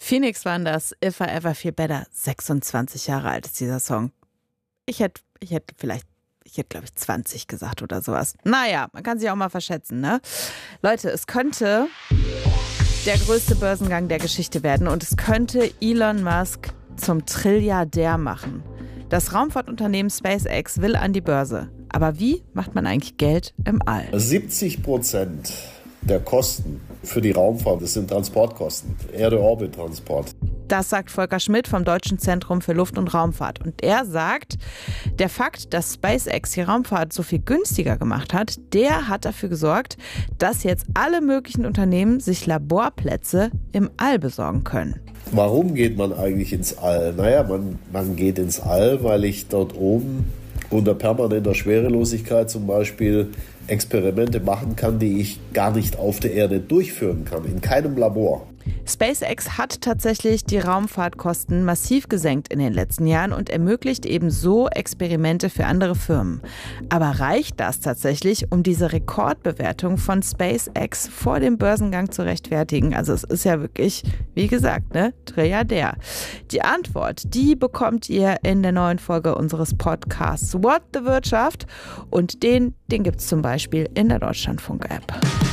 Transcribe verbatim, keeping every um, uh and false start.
Phoenix waren das, If I Ever Feel Better. sechsundzwanzig Jahre alt ist dieser Song. Ich hätte, ich hätte vielleicht, ich hätte glaube ich zwanzig gesagt oder sowas. Naja, man kann sich auch mal verschätzen, ne? Leute, es könnte der größte Börsengang der Geschichte werden und es könnte Elon Musk zum Trilliardär machen. Das Raumfahrtunternehmen SpaceX will an die Börse. Aber wie macht man eigentlich Geld im All? siebzig Prozent der Kosten für die Raumfahrt, das sind Transportkosten, Erde-Orbit-Transport. Das sagt Volker Schmidt vom Deutschen Zentrum für Luft- und Raumfahrt. Und er sagt, der Fakt, dass SpaceX die Raumfahrt so viel günstiger gemacht hat, der hat dafür gesorgt, dass jetzt alle möglichen Unternehmen sich Laborplätze im All besorgen können. Warum geht man eigentlich ins All? Naja, man, man geht ins All, weil ich dort oben unter permanenter Schwerelosigkeit zum Beispiel Experimente machen kann, die ich gar nicht auf der Erde durchführen kann, in keinem Labor. SpaceX hat tatsächlich die Raumfahrtkosten massiv gesenkt in den letzten Jahren und ermöglicht eben so Experimente für andere Firmen. Aber reicht das tatsächlich, um diese Rekordbewertung von SpaceX vor dem Börsengang zu rechtfertigen? Also es ist ja wirklich, wie gesagt, ne, Trilliardär. Die Antwort, die bekommt ihr in der neuen Folge unseres Podcasts What the Wirtschaft und den, den gibt es zum Beispiel in der Deutschlandfunk-App.